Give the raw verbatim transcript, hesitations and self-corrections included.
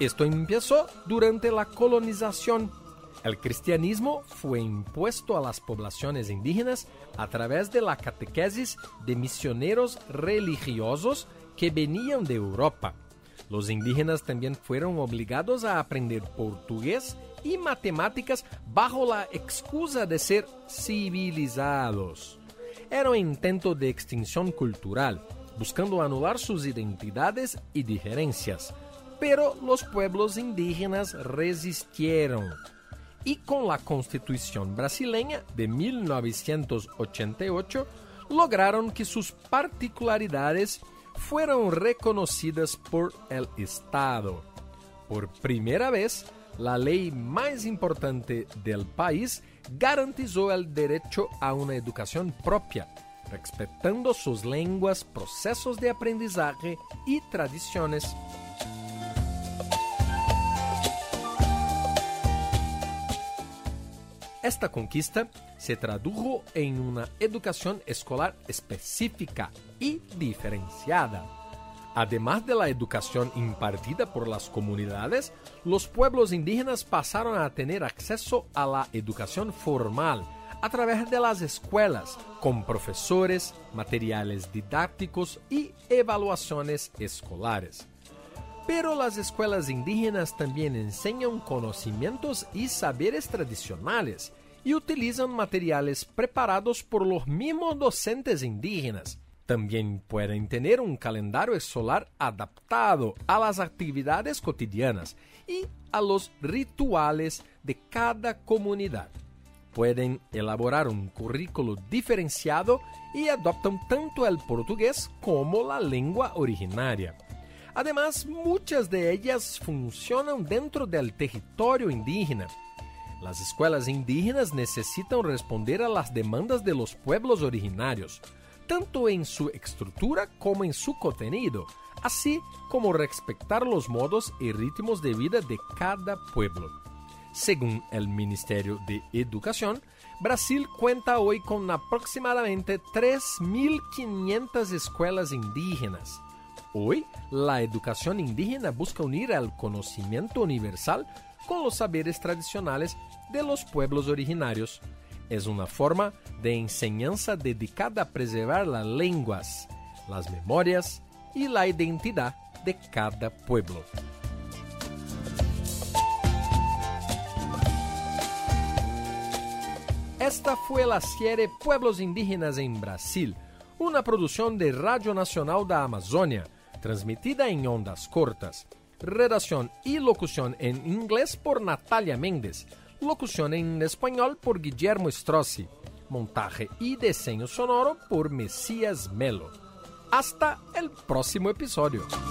Esto empezó durante la colonización. El cristianismo fue impuesto a las poblaciones indígenas a través de la catequesis de misioneros religiosos que venían de Europa. Los indígenas también fueron obligados a aprender portugués y matemáticas bajo la excusa de ser civilizados. Era un intento de extinción cultural, buscando anular sus identidades y diferencias. Pero los pueblos indígenas resistieron. Y con la Constitución brasileña de mil novecientos ochenta y ocho, lograron que sus particularidades fueron reconocidas por el Estado. Por primera vez, la ley más importante del país garantizó el derecho a una educación propia, respetando sus lenguas, procesos de aprendizaje y tradiciones. Esta conquista se tradujo en una educación escolar específica y diferenciada. Además de la educación impartida por las comunidades, los pueblos indígenas pasaron a tener acceso a la educación formal a través de las escuelas, con profesores, materiales didácticos y evaluaciones escolares. Pero las escuelas indígenas también enseñan conocimientos y saberes tradicionales y utilizan materiales preparados por los mismos docentes indígenas. También pueden tener un calendario escolar adaptado a las actividades cotidianas y a los rituales de cada comunidad. Pueden elaborar un currículo diferenciado y adoptan tanto el portugués como la lengua originaria. Además, muchas de ellas funcionan dentro del territorio indígena. Las escuelas indígenas necesitan responder a las demandas de los pueblos originarios, tanto en su estructura como en su contenido, así como respetar los modos y ritmos de vida de cada pueblo. Según el Ministerio de Educación, Brasil cuenta hoy con aproximadamente tres mil quinientas escuelas indígenas. Hoy, la educación indígena busca unir el conocimiento universal con los saberes tradicionales de los pueblos originarios. Es una forma de enseñanza dedicada a preservar las lenguas, las memorias y la identidad de cada pueblo. Esta fue la serie Pueblos Indígenas en Brasil, una producción de Radio Nacional da Amazônia, transmitida en ondas cortas. Redacción y locución en inglés por Natalia Méndez. Locución en español por Guillermo Strozzi. Montaje y diseño sonoro por Mesías Melo. Hasta el próximo episodio.